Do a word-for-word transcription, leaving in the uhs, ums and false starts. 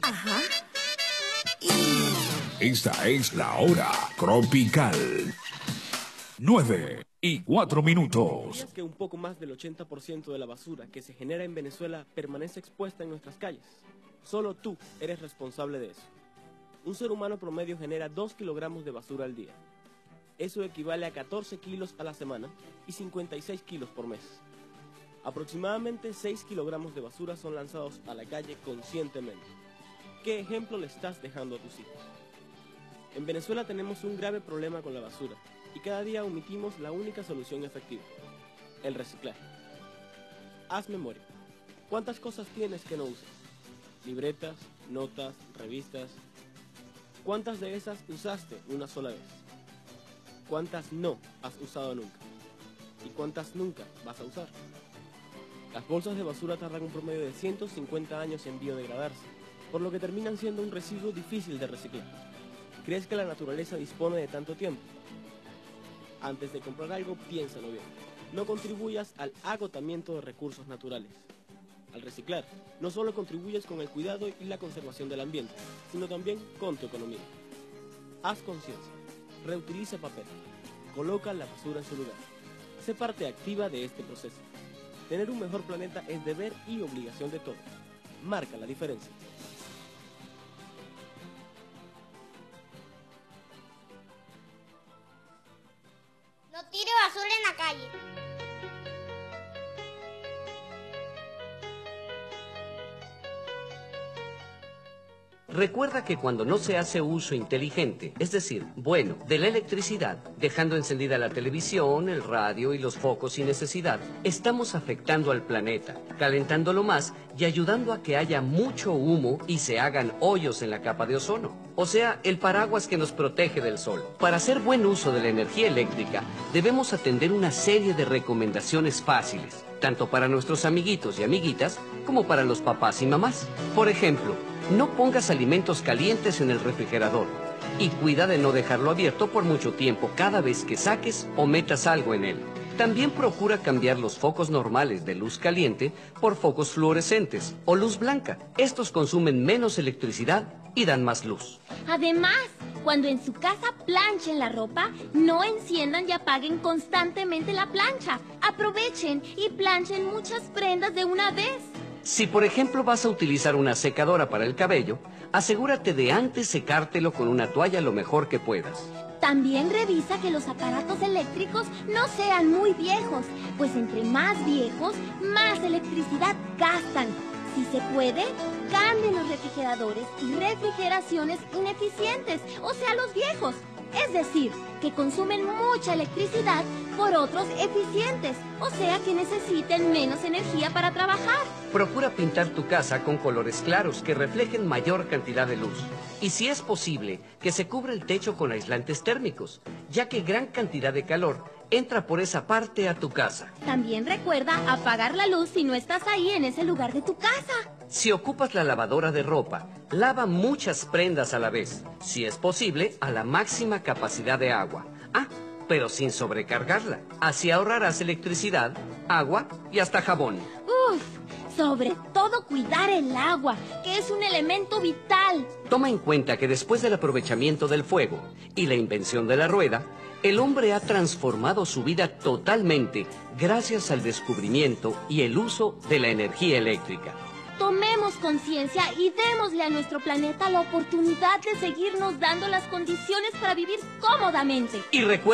Ajá. Esta es la hora tropical. Nueve y cuatro minutos. ¿Sabías que un poco más del ochenta por ciento de la basura que se genera en Venezuela permanece expuesta en nuestras calles? Solo tú eres responsable de eso. Un ser humano promedio genera dos kilogramos de basura al día. Eso equivale a catorce kilos a la semana y cincuenta y seis kilos por mes. Aproximadamente seis kilogramos de basura son lanzados a la calle conscientemente. ¿Qué ejemplo le estás dejando a tus hijos? En Venezuela tenemos un grave problema con la basura y cada día omitimos la única solución efectiva: el reciclaje. Haz memoria. ¿Cuántas cosas tienes que no usas? Libretas, notas, revistas. ¿Cuántas de esas usaste una sola vez? ¿Cuántas no has usado nunca? ¿Y cuántas nunca vas a usar? Las bolsas de basura tardan un promedio de ciento cincuenta años en biodegradarse, por lo que terminan siendo un residuo difícil de reciclar. ¿Crees que la naturaleza dispone de tanto tiempo? Antes de comprar algo, piénsalo bien. No contribuyas al agotamiento de recursos naturales. Al reciclar, no solo contribuyes con el cuidado y la conservación del ambiente, sino también con tu economía. Haz conciencia. Reutiliza papel. Coloca la basura en su lugar. Sé parte activa de este proceso. Tener un mejor planeta es deber y obligación de todos. Marca la diferencia. No tire basura en la calle. Recuerda que cuando no se hace uso inteligente, es decir, bueno, de la electricidad, dejando encendida la televisión, el radio y los focos sin necesidad, estamos afectando al planeta, calentándolo más y ayudando a que haya mucho humo y se hagan hoyos en la capa de ozono. O sea, el paraguas que nos protege del sol. Para hacer buen uso de la energía eléctrica, debemos atender una serie de recomendaciones fáciles, tanto para nuestros amiguitos y amiguitas, como para los papás y mamás. Por ejemplo, no pongas alimentos calientes en el refrigerador y cuida de no dejarlo abierto por mucho tiempo cada vez que saques o metas algo en él. También procura cambiar los focos normales de luz caliente por focos fluorescentes o luz blanca. Estos consumen menos electricidad y dan más luz. Además, cuando en su casa planchen la ropa, no enciendan y apaguen constantemente la plancha. Aprovechen y planchen muchas prendas de una vez. Si por ejemplo vas a utilizar una secadora para el cabello, asegúrate de antes secártelo con una toalla lo mejor que puedas. También revisa que los aparatos eléctricos no sean muy viejos, pues entre más viejos, más electricidad gastan. Si se puede, cambien los refrigeradores y refrigeraciones ineficientes, o sea, los viejos. Es decir, que consumen mucha electricidad por otros eficientes, o sea, que necesiten menos energía para trabajar. Procura pintar tu casa con colores claros que reflejen mayor cantidad de luz. Y si es posible, que se cubra el techo con aislantes térmicos, ya que gran cantidad de calor entra por esa parte a tu casa. También recuerda apagar la luz si no estás ahí en ese lugar de tu casa. Si ocupas la lavadora de ropa, lava muchas prendas a la vez. Si es posible, a la máxima capacidad de agua. Ah, pero sin sobrecargarla. Así ahorrarás electricidad, agua y hasta jabón. Uf, sobre todo cuidar el agua, que es un elemento vital. Toma en cuenta que después del aprovechamiento del fuego y la invención de la rueda, el hombre ha transformado su vida totalmente gracias al descubrimiento y el uso de la energía eléctrica. Tomemos conciencia y démosle a nuestro planeta la oportunidad de seguirnos dando las condiciones para vivir cómodamente. Y recuerda